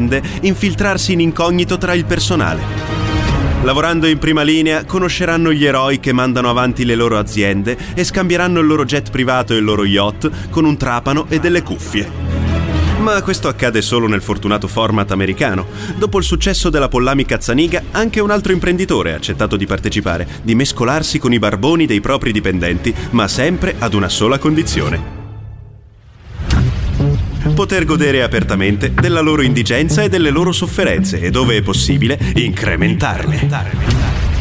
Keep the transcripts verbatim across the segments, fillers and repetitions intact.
aziende, infiltrarsi in incognito tra il personale. Lavorando in prima linea, conosceranno gli eroi che mandano avanti le loro aziende e scambieranno il loro jet privato e il loro yacht con un trapano e delle cuffie. Ma questo accade solo nel fortunato format americano. Dopo il successo della Pollami Cazzaniga, anche un altro imprenditore ha accettato di partecipare, di mescolarsi con i barboni dei propri dipendenti, ma sempre ad una sola condizione: poter godere apertamente della loro indigenza e delle loro sofferenze e, dove è possibile, incrementarle.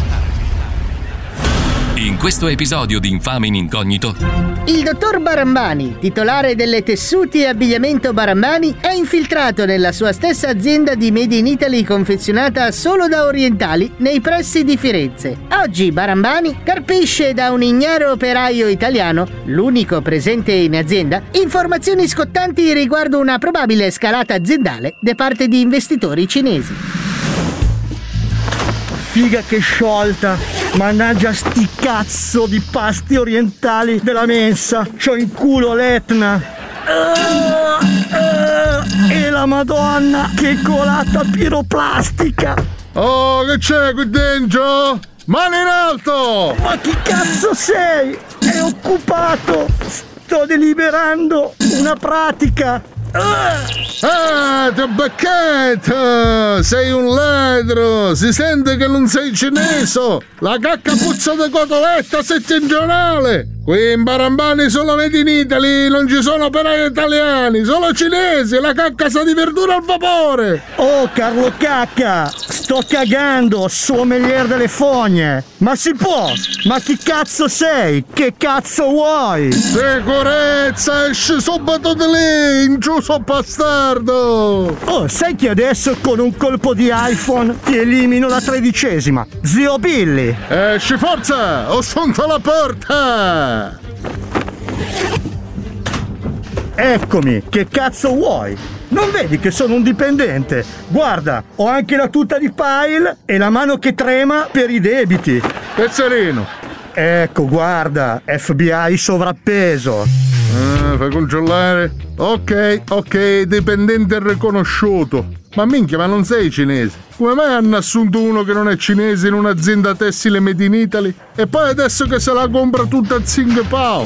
In questo episodio di Infame in Incognito, il dottor Barambani, titolare delle tessuti e abbigliamento Barambani, è infiltrato nella sua stessa azienda di Made in Italy confezionata solo da orientali nei pressi di Firenze. Oggi Barambani carpisce da un ignaro operaio italiano, l'unico presente in azienda, informazioni scottanti riguardo una probabile scalata aziendale da parte di investitori cinesi. Figa che sciolta, mannaggia sti cazzo di pasti orientali della mensa, c'ho in culo l'Etna. Uh, uh, e la Madonna, che colata piroplastica. Oh, che c'è qui dentro? Mani in alto! Ma chi cazzo sei? È occupato, sto deliberando una pratica. Ah, ti bacchetto! Sei un ladro! Si sente che non sei cinese! La cacca puzza di cotoletta settentrionale! Qui in Barambani solo Made in Italy, non ci sono operai italiani, solo cinesi, la cacca sa di verdura al vapore! Oh, Carlo Cacca! Sto cagando, sommelier delle fogne! Ma si può? Ma chi cazzo sei? Che cazzo vuoi? Sicurezza, esci subito di lì, inciuso bastardo! Oh, sai che adesso con un colpo di iPhone ti elimino la tredicesima? Zio Billy! Esci forza, ho sfondato la porta! Eccomi, che cazzo vuoi? Non vedi che sono un dipendente? Guarda, ho anche la tuta di Pile e la mano che trema per i debiti. Pezzerino. Ecco, guarda, F B I sovrappeso. Ah, fai controllare. Ok, ok, dipendente riconosciuto. Ma minchia, ma non sei cinese? Come mai hanno assunto uno che non è cinese in un'azienda tessile Made in Italy? E poi adesso che se la compra tutta a Tsingapao?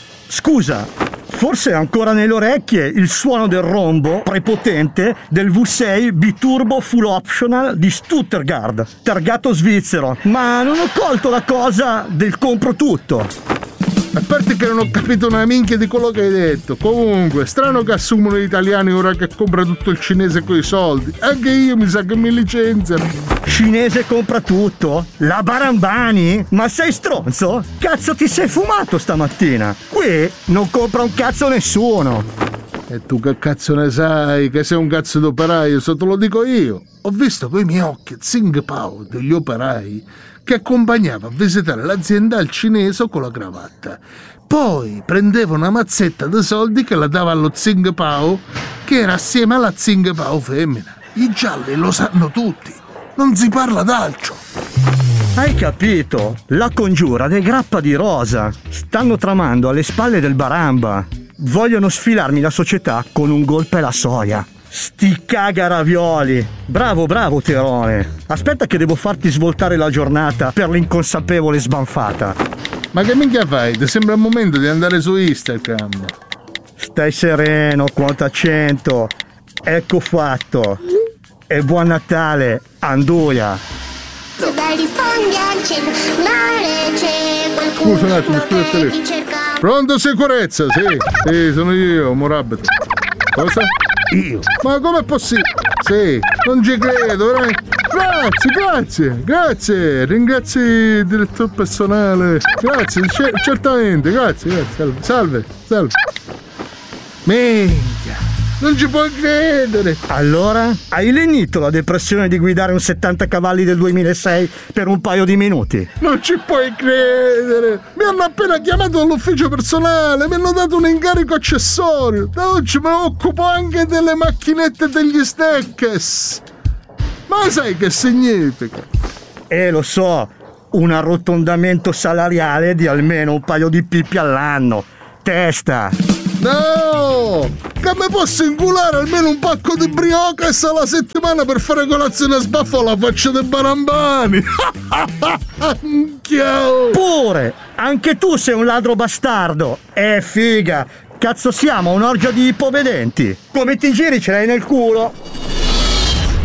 Scusa, forse è ancora nelle orecchie il suono del rombo prepotente del V sei Biturbo Full Optional di Stuttgart, targato svizzero, ma non ho colto la cosa del compro tutto. A parte che non ho capito una minchia di quello che hai detto. Comunque, strano che assumono gli italiani ora che compra tutto il cinese coi soldi. Anche io mi sa che mi licenziano. Cinese compra tutto? La Barambani? Ma sei stronzo? Cazzo ti sei fumato stamattina? Qui non compra un cazzo nessuno. E tu che cazzo ne sai? Che sei un cazzo d'operaio, se te lo dico io. Ho visto coi miei occhi Tsingapao degli operai che accompagnava a visitare l'azienda al cinese con la cravatta. Poi prendeva una mazzetta di soldi che la dava allo Tsingapao, che era assieme alla Tsingapao femmina. I gialli lo sanno tutti, non si parla d'altro. Hai capito? La congiura dei Grappa di Rosa. Stanno tramando alle spalle del Baramba. Vogliono sfilarmi la società con un golpe alla soia. Sti caga ravioli. Bravo, bravo Terone. Aspetta che devo farti svoltare la giornata per l'inconsapevole sbanfata. Ma che minchia fai? Ti sembra il momento di andare su Instagram? Stai sereno, quota cento. Ecco fatto. E buon Natale, Anduia. Se dai rispondi al cellulare c'è qualcuno. Scusa un attimo, scusa il telefono. Pronto, sicurezza? Sì, sì, sono io, Morabito. Cosa? Io? Ma com'è possibile? Sì, non ci credo, veramente. Grazie, grazie, grazie. Ringrazio il direttore personale. Grazie, c- certamente, grazie, grazie. Salve, salve, salve. Minchia, non ci puoi credere. Allora, hai lenito la depressione di guidare un settanta cavalli del duemilasei per un paio di minuti? Non ci puoi credere. Mi hanno appena chiamato dall'ufficio personale, mi hanno dato un incarico accessorio. Da oggi me ne occupo anche delle macchinette degli stekkes. Ma sai che significa? Eh, lo so, un arrotondamento salariale di almeno un paio di pippi all'anno. Testa. No! Che mi posso inculare almeno un pacco di brioches alla settimana per fare colazione a sbaffo alla faccia dei Barambani! Minchia! Pure! Anche tu sei un ladro bastardo! Eh, figa! Cazzo siamo, un'orgia di ipovedenti! Come ti giri ce l'hai nel culo!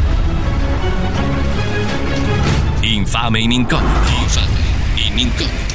Infame in incognito. Infame in incognito.